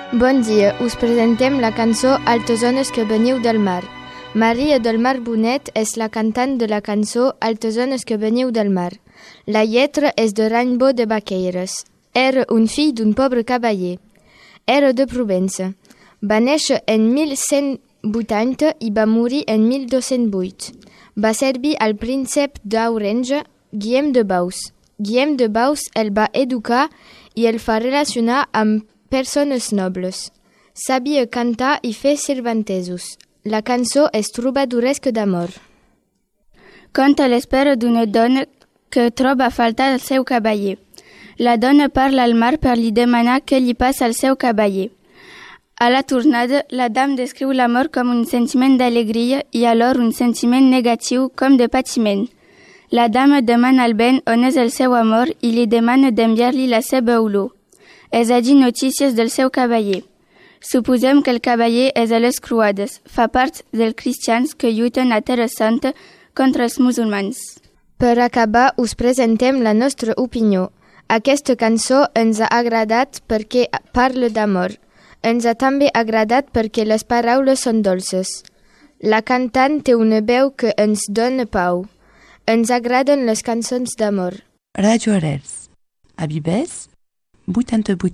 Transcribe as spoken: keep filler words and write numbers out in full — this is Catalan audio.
Bon dia, us presentem la cançó Altes ones que veniu del mar. Maria del Mar Bonet és la cantant de la cançó Altes ones que veniu del mar. La lletra és de Raimbo de Baqueires. Era un fill d'un pobre cavaller. Era de Provença. Va néixer en mil cent vuitanta i va morir en mil dos-cents vuit. Va servir al príncep d'Orange, Guillem de Baus. Guillem de Baus el va educar i el fa relacionar amb persones nobles. Sabia cantar i fer cervantesos. La cançó és trobadoresca d'amor. Conta l'espera d'una dona que troba a faltar el seu cavaller. La dona parla al mar per li demanar què li passa al seu cavaller. A la tornada, la dama descriu l'amor com un sentiment d'alegria i alhora un sentiment negatiu com de patiment. La dama demana al vent on és el seu amor i li demana d'enviar-li la seva olor. És a dir notícies del seu cavaller. Suposem que el cavaller és a les croades, fa part dels cristians que lluiten a Terra Santa contra els musulmans. Per acabar, us presentem la nostra opinió. Aquesta cançó ens ha agradat perquè parla d'amor. Ens ha també agradat perquè les paraules són dolces. La cantant té una veu que ens dona pau. Ens agraden les cançons d'amor. Radio Arels, a Bibès, vuitanta-vuit